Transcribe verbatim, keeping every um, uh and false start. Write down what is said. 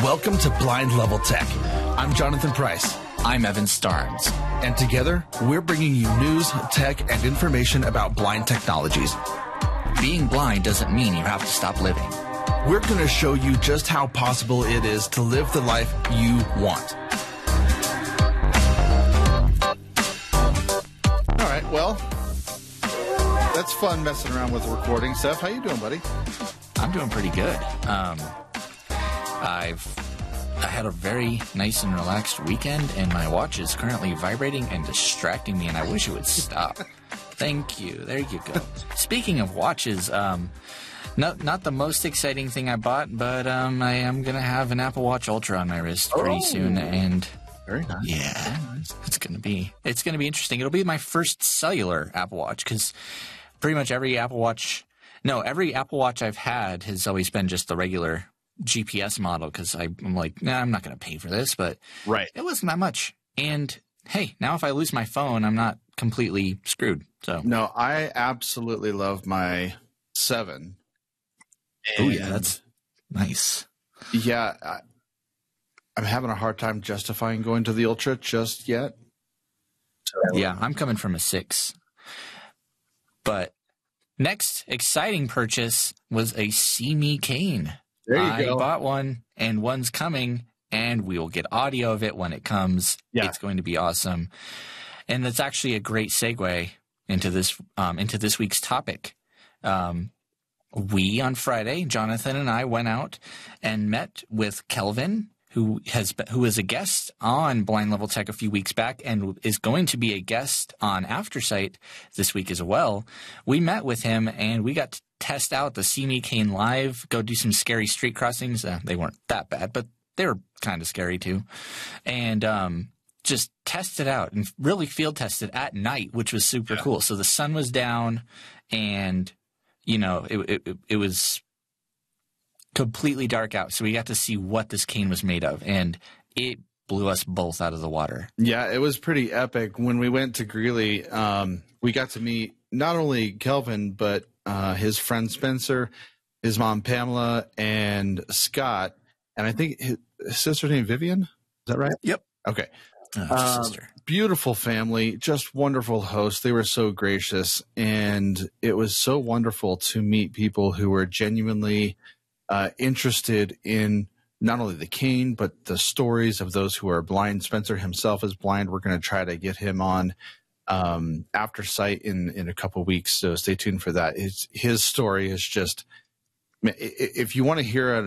Welcome to Blind Level Tech. I'm Jonathan Price. I'm Evan Starnes. And together, we're bringing you news, tech, and information about blind technologies. Being blind doesn't mean you have to stop living. We're going to show you just how possible it is to live the life you want. All right, well, that's fun messing around with the recording. Seth, how you doing, buddy? I'm doing pretty good. Um, I've I had a very nice and relaxed weekend, and my watch is currently vibrating and distracting me, and I wish it would stop. Thank you. There you go. Speaking of watches, um, not not the most exciting thing I bought, but um, I am gonna have an Apple Watch Ultra on my wrist pretty oh, soon, and very nice. Yeah, very nice. it's gonna be it's gonna be interesting. It'll be my first cellular Apple Watch because pretty much every Apple Watch, no, every Apple Watch I've had has always been just the regular G P S model because I'm like, nah, I'm not going to pay for this, but right. It wasn't that much. And hey, now if I lose my phone, I'm not completely screwed. So no, I absolutely love my seven. Oh yeah, that's nice. Yeah, I, I'm having a hard time justifying going to the Ultra just yet. So, yeah, I'm coming from a six. But next exciting purchase was a See Me cane. There you I go. bought one, and one's coming, and we will get audio of it when it comes. Yeah. It's going to be awesome. And that's actually a great segue into this um, into this week's topic. Um, we, on Friday, Jonathan and I went out and met with Kelvin, who has been, who was a guest on Blind Level Tech a few weeks back and is going to be a guest on Aftersight this week as well. We met with him, and we got to test out the See Me cane live, go do some scary street crossings. Uh, they weren't that bad, but they were kind of scary too. And um, just test it out and really field test it at night, which was super yeah. cool. So the sun was down, and, you know, it, it, it was completely dark out. So we got to see what this cane was made of, and it blew us both out of the water. Yeah, it was pretty epic. When we went to Greeley, um, we got to meet not only Kelvin, but uh, his friend Spencer, his mom Pamela, and Scott, and I think his, his sister's name Vivian. Is that right? Yep. Okay. Oh, uh, sister. Beautiful family, just wonderful hosts. They were so gracious, and it was so wonderful to meet people who were genuinely uh, interested in not only the cane, but the stories of those who are blind. Spencer himself is blind. We're going to try to get him on um, Aftersight in, in a couple of weeks. So stay tuned for that. His, his story is just, if you want to hear it